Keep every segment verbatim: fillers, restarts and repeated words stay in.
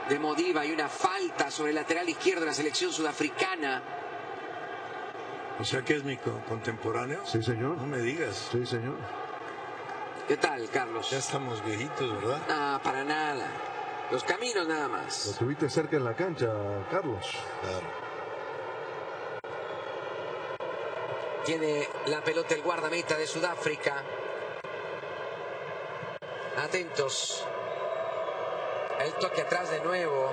de Modiba y una falta sobre el lateral izquierdo de la selección sudafricana. O sea que es mi contemporáneo. Sí, señor. No me digas. Sí, señor. ¿Qué tal, Carlos? Ya estamos viejitos, ¿verdad? Ah, para nada. Los caminos nada más. Lo tuviste cerca en la cancha, Carlos. Claro. Tiene la pelota el guardameta de Sudáfrica. Atentos. El toque atrás de nuevo.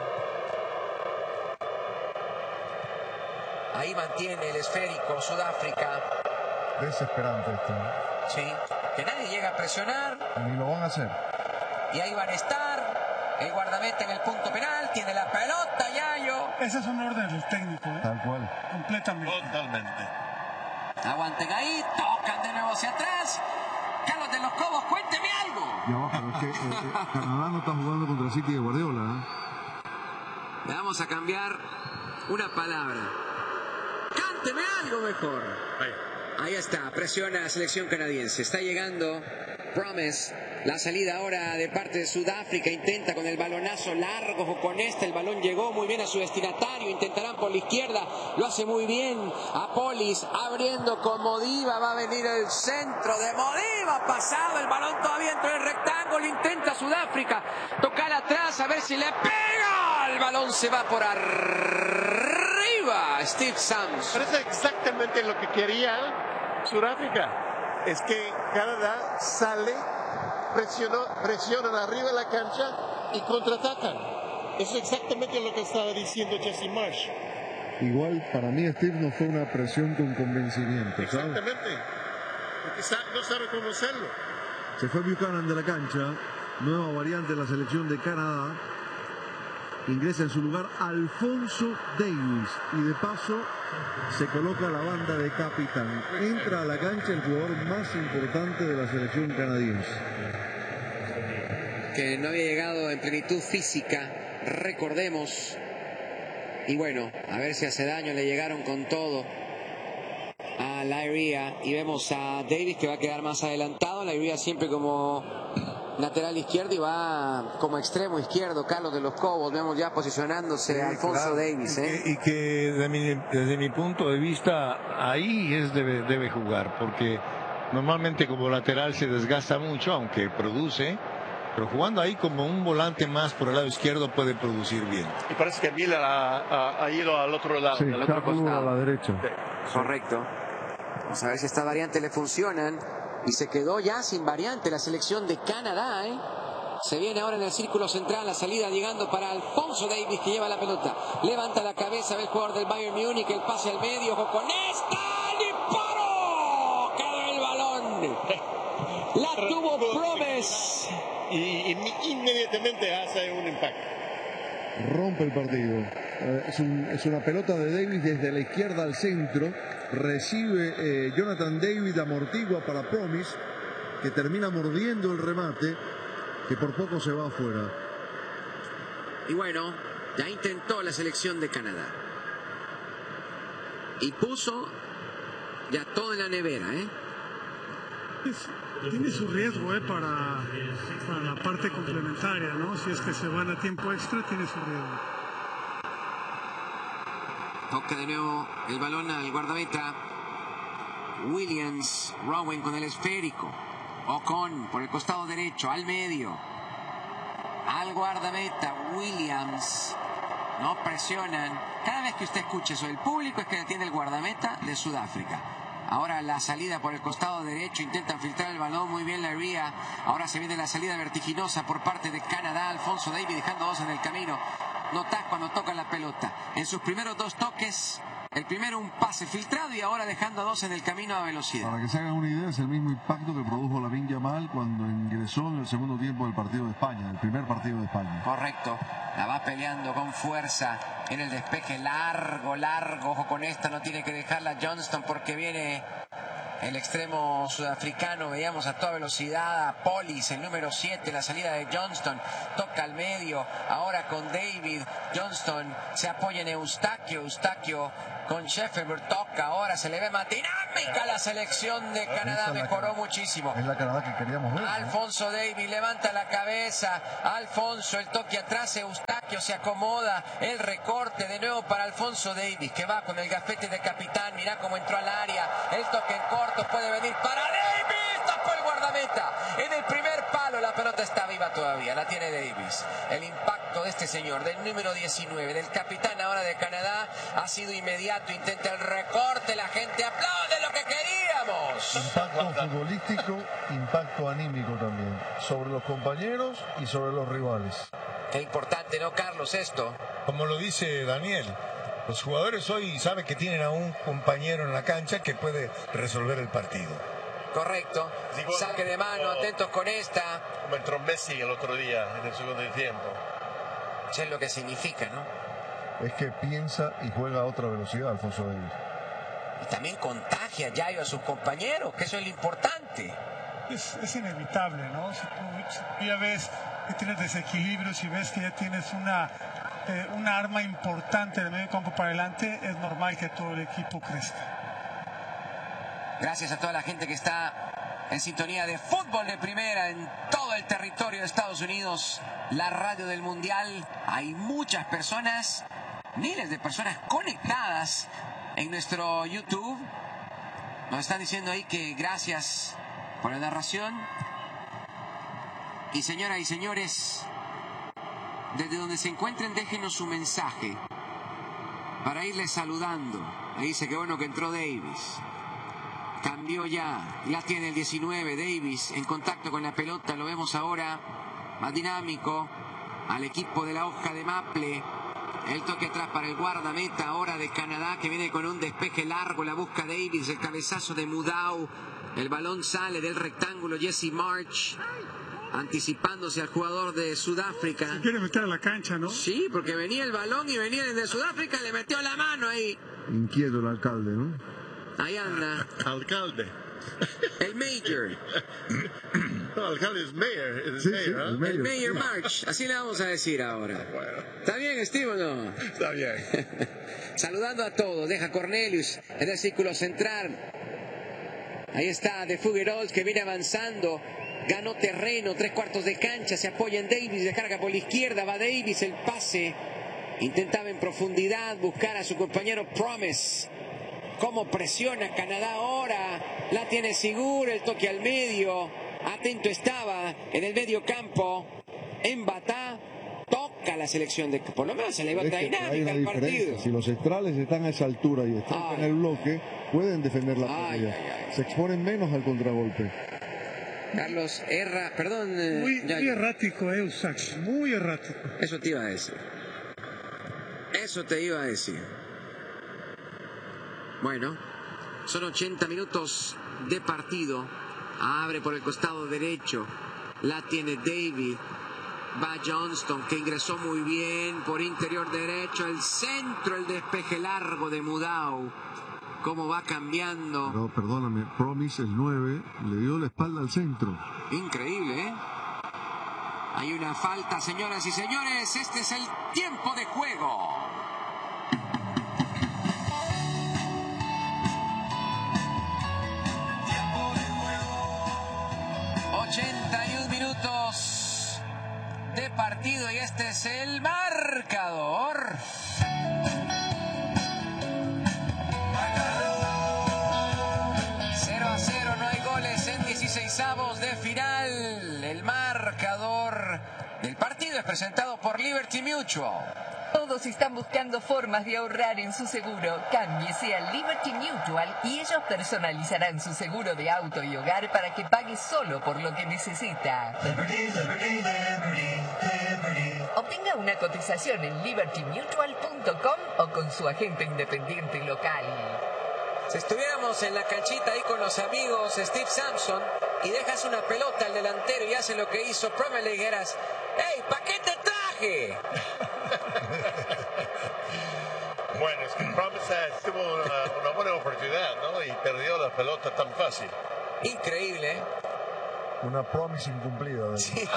Ahí mantiene el esférico Sudáfrica. Desesperante esto. Sí. Que nadie llega a presionar. Ni lo van a hacer. Y ahí van a estar. El guardameta en el punto penal. Tiene la pelota, Yayo. Esa es una orden del técnico, ¿eh? Tal cual. Completamente. Totalmente. Aguanten ahí. Tocan de nuevo hacia atrás. Carlos de los Cobos, cuénteme algo. Ya va, pero es que eh, eh, Canadá no está jugando contra el City de Guardiola. ¿eh? Le vamos a cambiar una palabra. Cánteme algo mejor. Ahí. Ahí está, presiona la selección canadiense. Está llegando Promise. La salida ahora de parte de Sudáfrica. Intenta con el balonazo largo con este. El balón llegó muy bien a su destinatario. Intentarán por la izquierda. Lo hace muy bien. Apolis abriendo con Modiba. Va a venir el centro de Modiba. Pasado el balón todavía dentro del rectángulo. Intenta Sudáfrica tocar atrás a ver si le pega. El balón se va por arriba. Steve Sams. Pero es exactamente lo que quería Sudáfrica. Es que Canadá sale, presionó, presionan arriba de la cancha y contraatacan. Eso es exactamente lo que estaba diciendo Jesse Marsh. Igual para mí Steve no fue una presión con convencimiento, ¿sabes? Exactamente. Porque no sabe cómo hacerlo. Se fue Buchanan de la cancha. Nueva variante de la selección de Canadá. Ingresa en su lugar Alfonso Davies y de paso se coloca la banda de capitán. Entra a la cancha el jugador más importante de la selección canadiense. Que no había llegado en plenitud física, recordemos. Y bueno, a ver si hace daño, le llegaron con todo a Leiria. Y vemos a Davies que va a quedar más adelantado. Leiria siempre como lateral izquierdo y va como extremo izquierdo. Carlos de los Cobos, vemos ya posicionándose sí, Alfonso claro. Davies. ¿eh? Y que, y que desde, mi, desde mi punto de vista ahí es debe, debe jugar, porque normalmente como lateral se desgasta mucho, aunque produce, pero jugando ahí como un volante más por el lado izquierdo puede producir bien. Y parece que Miller ha, ha, ha ido al otro lado. Sí, al otro costado. a la derecha. Sí. Correcto. Vamos a ver si estas variantes le funcionan. Y se quedó ya sin variante la selección de Canadá, ¿eh? Se viene ahora en el círculo central, la salida llegando para Alfonso Davies que lleva la pelota. Levanta la cabeza, ve el jugador del Bayern Múnich, el pase al medio, ojo con esta, ¡disparo! Quedó el balón. La tuvo Promes. Y, y inmediatamente hace un impacto. Rompe el partido. Es, un, es una pelota de Davies desde la izquierda al centro. Recibe eh, Jonathan David, amortigua para Promise, que termina mordiendo el remate, que por poco se va afuera. Y bueno, ya intentó la selección de Canadá. Y puso ya todo en la nevera, ¿eh? Es, tiene su riesgo, ¿eh? Para, para la parte complementaria, ¿no? Si es que se van a tiempo extra, tiene su riesgo. Toca de nuevo el balón al guardameta Williams. Rowan con el esférico. Ocon por el costado derecho, al medio. Al guardameta Williams. No presionan. Cada vez que usted escuche eso, el público es que detiene el guardameta de Sudáfrica. Ahora la salida por el costado derecho. Intentan filtrar el balón. Muy bien Leiria. Ahora se viene la salida vertiginosa por parte de Canadá. Alfonso Davies dejando dos en el camino. Notas cuando toca la pelota. En sus primeros dos toques, el primero un pase filtrado y ahora dejando a dos en el camino a velocidad. Para que se hagan una idea, es el mismo impacto que produjo Lamine Yamal cuando ingresó en el segundo tiempo del partido de España, el primer partido de España. Correcto. La va peleando con fuerza en el despeje largo, largo. Ojo con esta, no tiene que dejarla Johnston porque viene el extremo sudafricano, veíamos a toda velocidad a Polis, el número siete, la salida de Johnston, toca al medio, ahora con David, Johnston se apoya en Eustaquio, Eustaquio con Sheffield, toca, ahora se le ve más dinámica la selección de Canadá, mejoró muchísimo. Es la Canadá que queríamos ver, ¿no? Alfonso Davies levanta la cabeza, Alfonso, el toque atrás, Eustaquio se acomoda, el recorte de nuevo para Alfonso Davies, que va con el gafete de capitán, mirá cómo entró al área, el toque en corto puede venir para Davies, tapó el guardameta, en el primer palo la pelota está viva todavía, la tiene Davies. El impacto de este señor, del número diecinueve, del capitán ahora de Canadá, ha sido inmediato, intenta el recorte, la gente aplaude lo que queríamos. Impacto futbolístico, impacto anímico también, sobre los compañeros y sobre los rivales. Qué importante, ¿no, Carlos, esto? Como lo dice Daniel, los jugadores hoy saben que tienen a un compañero en la cancha que puede resolver el partido. Correcto, saque de mano, atentos con esta. Como entró Messi el otro día en el segundo tiempo. Eso es lo que significa, ¿no? Es que piensa y juega a otra velocidad Alfonso Davies. Y también contagia ya a sus compañeros, que eso es lo importante. Es, es inevitable, ¿no? Si tú, si tú ya ves que tienes desequilibrios y ves que ya tienes una, eh, una arma importante de medio campo para adelante, es normal que todo el equipo crezca. Gracias a toda la gente que está en sintonía de Fútbol de Primera en todo el territorio de Estados Unidos, la radio del Mundial. Hay muchas personas, miles de personas conectadas en nuestro YouTube. Nos están diciendo ahí que gracias por la narración. Y señoras y señores, desde donde se encuentren, déjenos su mensaje para irles saludando. Ahí dice que bueno que entró Davies. Cambió ya, la tiene el diecinueve, Davies en contacto con la pelota, lo vemos ahora más dinámico, al equipo de la hoja de Maple, el toque atrás para el guardameta ahora de Canadá, que viene con un despeje largo, la busca Davies, el cabezazo de Mudau, el balón sale del rectángulo, Jesse March, anticipándose al jugador de Sudáfrica. Se quiere meter a la cancha, ¿no? Sí, porque venía el balón y venía el de Sudáfrica, le metió la mano ahí. Inquieto el alcalde, ¿no? Ahí anda. Alcalde. El Mayor. No, alcalde es mayor. Es Sí, mayor, sí, ¿eh? el mayor. El Mayor March. Así le vamos a decir ahora. ¿Está bien, Steve, o no? Está bien. Saludando a todos. Deja Cornelius en el círculo central. Ahí está De Figueroa, que viene avanzando. Ganó terreno, tres cuartos de cancha. Se apoya en Davies, descarga por la izquierda. Va Davies, el pase. Intentaba en profundidad buscar a su compañero Promise. Cómo presiona Canadá ahora. La tiene Sigur, el toque al medio. Atento estaba en el medio campo. En Batá. Toca la selección de... Por lo menos se le va otra dinámica al partido. Si los centrales están a esa altura y están Ay. en el bloque, pueden defender la Ay, pelea. ay, ay. Se exponen menos al contragolpe. Carlos erra... Perdón. eh, Muy, ya- muy errático, eh, Eustaquio, muy errático. Eso te iba a decir. Eso te iba a decir. Bueno, son ochenta minutos de partido. Abre por el costado derecho. La tiene David. Va Johnston, que ingresó muy bien por interior derecho. El centro, el despeje largo de Mudau. Cómo va cambiando. No, perdóname, Promise, el nueve, le dio la espalda al centro. Increíble, ¿eh? Hay una falta, señoras y señores. Este es el tiempo de juego. ochenta y un minutos de partido y este es el marcador. cero a cero, no hay goles en dieciseisavos de final. El marcador del partido es presentado por Liberty Mutual. Todos están buscando formas de ahorrar en su seguro. Cámbiese a Liberty Mutual y ellos personalizarán su seguro de auto y hogar para que pague solo por lo que necesita. Obtenga una cotización en liberty mutual punto com o con su agente independiente local. Si estuviéramos en la canchita ahí con los amigos Steve Sampson y dejas una pelota al delantero y hace lo que hizo Promes, le dijeras, ¡Ey, ¿pa' qué te traje? Bueno, es que Promesa tuvo una, una buena oportunidad, ¿no? Y perdió la pelota tan fácil. Increíble, ¿eh? Una promise incumplida. ¿Eh? Sí.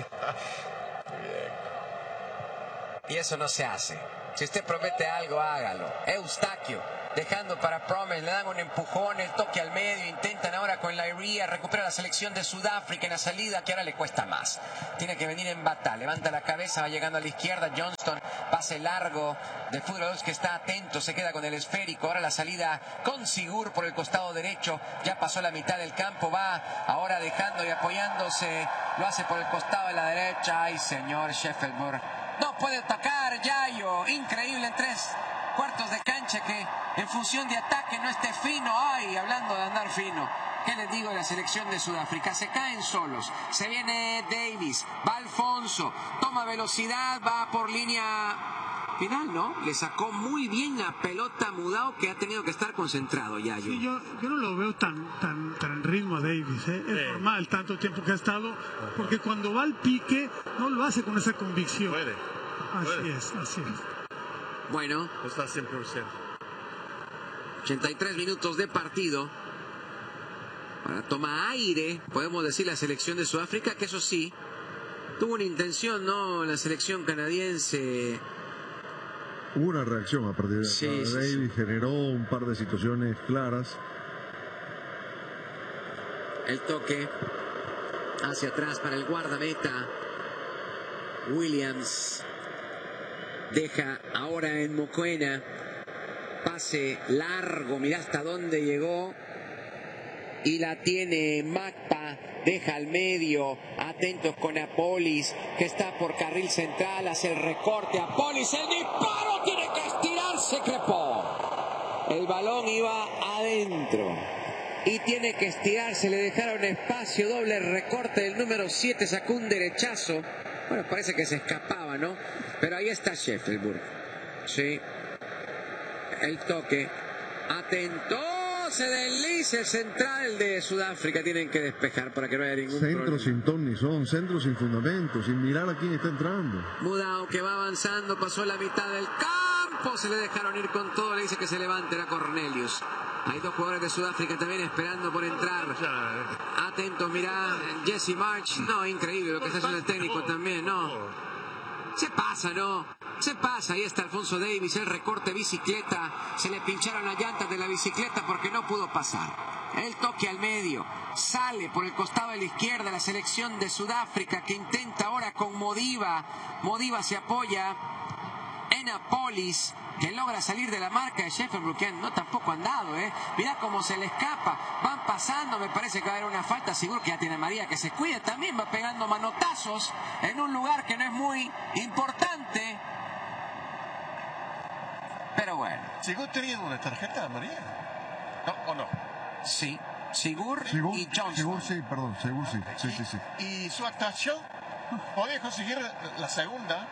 Y eso no se hace. Si usted promete algo, hágalo. Eustaquio, dejando para Promes, le dan un empujón, el toque al medio, intentan ahora con la Iría, recupera la selección de Sudáfrica en la salida, que ahora le cuesta más. Tiene que venir en bata, levanta la cabeza, va llegando a la izquierda, Johnston, pase largo de Fútbol que está atento, se queda con el esférico, ahora la salida con Sigur por el costado derecho, ya pasó la mitad del campo, va ahora dejando y apoyándose, lo hace por el costado de la derecha, ay señor Sheffield, no puede atacar Yayo, increíble en tres cuartos de cancha que en función de ataque no esté fino. Ay, hablando de andar fino, ¿qué les digo de la selección de Sudáfrica? Se caen solos, se viene Davis, va Alfonso, toma velocidad, va por línea final, ¿no? Le sacó muy bien la pelota Mudao, que ha tenido que estar concentrado, Yayo. Sí, yo, yo no lo veo tan, tan, tan en ritmo a Davis, ¿eh? Es Sí. normal tanto tiempo que ha estado, porque cuando va al pique no lo hace con esa convicción. Puede. Así puede. es, así es. Bueno, Está cien por ciento. ochenta y tres minutos de partido. Ahora toma aire, podemos decir, la selección de Sudáfrica, que eso sí, tuvo una intención, ¿no? La selección canadiense. Hubo una reacción a partir de Sí, acá. sí, Davis generó un par de situaciones claras. El toque hacia atrás para el guardameta. Williams deja ahora en Mokoena. Pase largo, mirá hasta dónde llegó. Y la tiene Macpa, deja al medio, atentos con Apolis, que está por carril central, hace el recorte, Apolis, el disparo, tiene que estirarse, Crepó. El balón iba adentro y tiene que estirarse, le dejaron espacio, doble recorte del número siete, sacó un derechazo. Bueno, parece que se escapaba, ¿no? Pero ahí está Sheffield. Sí. El toque, atento. Se desliza el central de Sudáfrica. Tienen que despejar para que no haya ningún Centro problema. sin ton ni son, centro sin fundamento, sin mirar a quién está entrando. Mudao, que va avanzando, pasó la mitad del campo, se le dejaron ir con todo, le dice que se levante, era Cornelius. Hay dos jugadores de Sudáfrica también esperando por entrar. Atentos, mirá, Jesse March. No, increíble lo que está haciendo el técnico también, no. Se pasa, ¿no? Se pasa, ahí está Alfonso Davis, el recorte bicicleta, se le pincharon las llantas de la bicicleta porque no pudo pasar. El toque al medio, sale por el costado de la izquierda la selección de Sudáfrica que intenta ahora con Modiba. Modiba se apoya en Apolis, que logra salir de la marca de Sheffield, que no tampoco han dado, ¿eh? Mirá cómo se le escapa, van pasando, me parece que va a haber una falta, seguro que ya tiene María que se cuida, también va pegando manotazos en un lugar que no es muy importante, pero bueno. ¿Sigo teniendo una tarjeta amarilla? ¿No o no? Sí, Sigur, Sigur, y Johnson. Sigur sí, perdón, Sigur sí, sí, sí, sí. Y su actuación podía conseguir la segunda.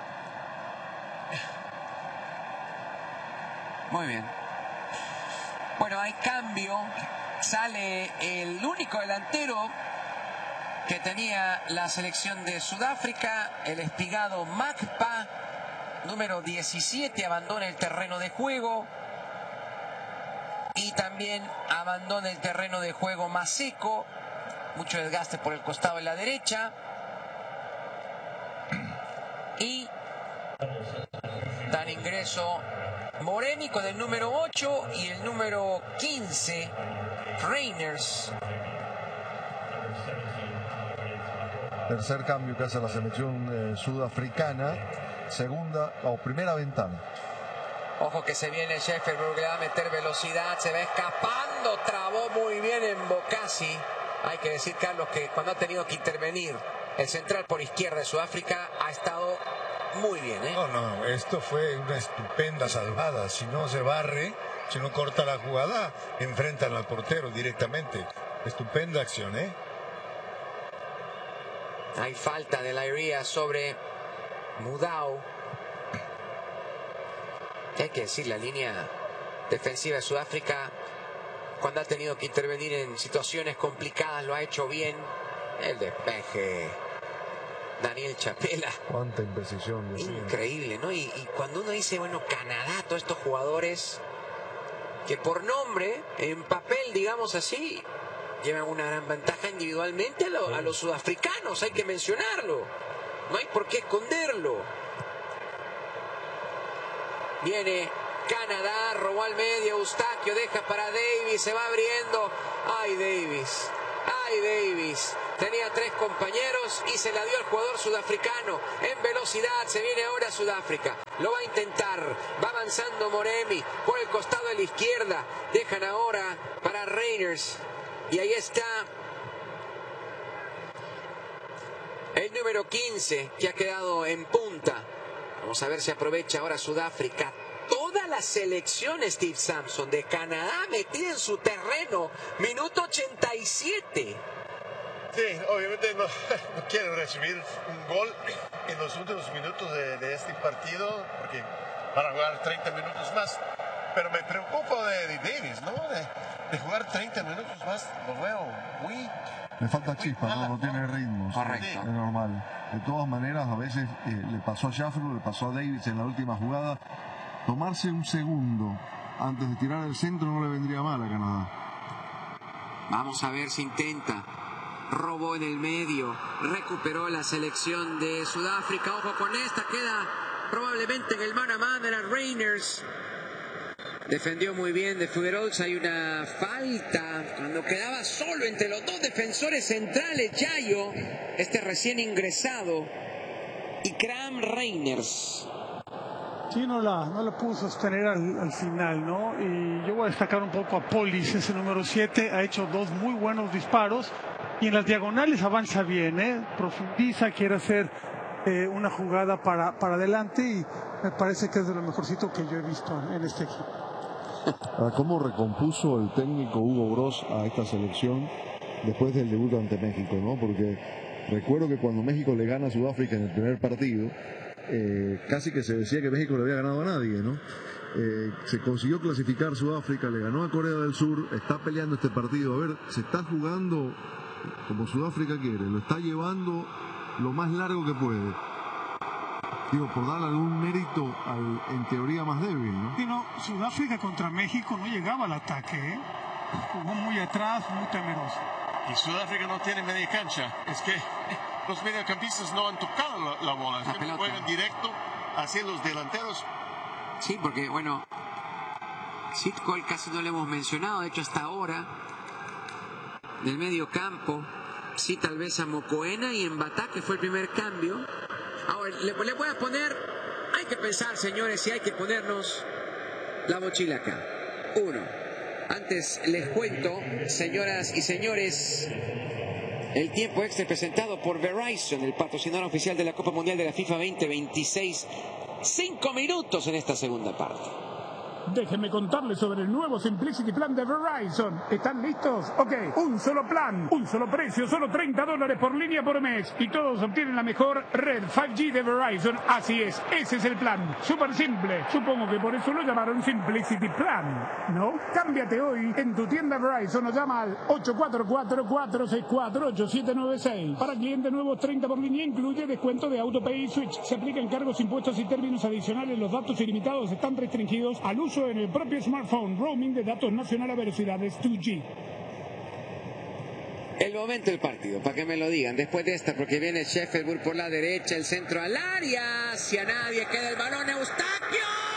Muy bien. Bueno, hay cambio. Sale el único delantero que tenía la selección de Sudáfrica, el espigado Macpa, número diecisiete, abandona el terreno de juego. Y también abandona el terreno de juego Maseko. Mucho desgaste por el costado de la derecha. Y dan ingreso Moreni con el número ocho y el número quince, Reiners. Tercer cambio que hace la selección eh, sudafricana, segunda o primera ventana. Ojo que se viene Sheffield, le va a meter velocidad, se va escapando, trabó muy bien en Bocasi. Hay que decir, Carlos, que cuando ha tenido que intervenir el central por izquierda de Sudáfrica ha estado muy bien, ¿eh? No, no, esto fue una estupenda salvada. Si no se barre, si no corta la jugada, enfrentan al portero directamente. Estupenda acción, ¿eh? Hay falta de la Iría sobre Mudao. Hay que decir, la línea defensiva de Sudáfrica, cuando ha tenido que intervenir en situaciones complicadas, lo ha hecho bien. El despeje Daniel Chapela. Cuánta imprecisión. Increíble, ¿no? Y, y cuando uno dice, bueno, Canadá, todos estos jugadores que por nombre, en papel, digamos así, llevan una gran ventaja individualmente a, lo, a los sudafricanos, hay que mencionarlo. No hay por qué esconderlo. Viene Canadá, robó al medio, Eustaquio deja para Davis, se va abriendo. ¡Ay, Davis! ¡Ay, Davis! Tenía tres compañeros y se la dio al jugador sudafricano. En velocidad se viene ahora Sudáfrica. Lo va a intentar. Va avanzando Moremi por el costado de la izquierda. Dejan ahora para Reiners. Y ahí está el número quince que ha quedado en punta. Vamos a ver si aprovecha ahora Sudáfrica. Toda la selección, Steve Sampson, de Canadá metida en su terreno. Minuto ochenta y siete. Sí, obviamente no, no quieren recibir un gol en los últimos minutos de, de este partido, porque van a jugar treinta minutos más. Pero me preocupo de, de Davis, ¿no? De, de jugar treinta minutos más, lo veo muy... Le falta chispa, no, no tiene ritmo. Correcto. Es normal. De todas maneras, a veces eh, le pasó a Shaffer, le pasó a Davis en la última jugada. Tomarse un segundo antes de tirar el centro no le vendría mal a Canadá. Vamos a ver si intenta. Robó en el medio. Recuperó la selección de Sudáfrica. Ojo con esta. Queda probablemente en el mano a mano. Era Reiners. Defendió muy bien de Figueroa. Hay una falta cuando quedaba solo entre los dos defensores centrales. Yayo, este recién ingresado, y Graham Reiners. Sí, no la, no la pudo sostener al, al final, ¿no? Y yo voy a destacar un poco a Polis, ese número siete, ha hecho dos muy buenos disparos y en las diagonales avanza bien, ¿eh? Profundiza, quiere hacer eh, una jugada para, para adelante y me parece que es de lo mejorcito que yo he visto en este equipo. ¿Cómo recompuso el técnico Hugo Bross a esta selección después del debut ante México, ¿no? Porque recuerdo que cuando México le gana a Sudáfrica en el primer partido, Eh, casi que se decía que México le había ganado a nadie, ¿no? Eh, se consiguió clasificar Sudáfrica, le ganó a Corea del Sur, está peleando este partido. A ver, se está jugando como Sudáfrica quiere, lo está llevando lo más largo que puede. Digo, por darle algún mérito al, en teoría, más débil, ¿no? Sí, no, Sudáfrica contra México no llegaba al ataque, ¿eh? Jugó muy atrás, muy temeroso. Y Sudáfrica no tiene media cancha. Es que los mediocampistas no han tocado la, la bola. La pelota. Juegan directo hacia los delanteros. Sí, porque, bueno, Sid Cole casi no lo hemos mencionado. De hecho, hasta ahora, del medio campo, sí, tal vez a Mokoena y en Batá, que fue el primer cambio. Ahora, le, le voy a poner, hay que pensar, señores, si hay que ponernos la mochila acá. Uno. Antes les cuento, señoras y señores, el tiempo extra presentado por Verizon, el patrocinador oficial de la Copa Mundial de la FIFA veinte veintiséis. Cinco minutos en esta segunda parte. Déjenme contarles sobre el nuevo Simplicity Plan de Verizon. ¿Están listos? Ok, un solo plan, un solo precio, solo treinta dólares por línea por mes. Y todos obtienen la mejor red cinco G de Verizon. Así es, ese es el plan. Súper simple. Supongo que por eso lo llamaron Simplicity Plan, ¿no? Cámbiate hoy en tu tienda Verizon o llama al ocho cuatro cuatro, cuatro seis cuatro, ocho siete nueve seis. Para clientes nuevos, treinta por línea incluye descuento de AutoPay y Switch. Se aplican cargos, impuestos y términos adicionales. Los datos ilimitados están restringidos al uso en el propio smartphone. Roaming de datos nacional a velocidades dos G. El momento del partido, para que me lo digan. Después de esta, porque viene Sheffield por la derecha, el centro al área, hacia nadie, queda el balón, Eustaquio.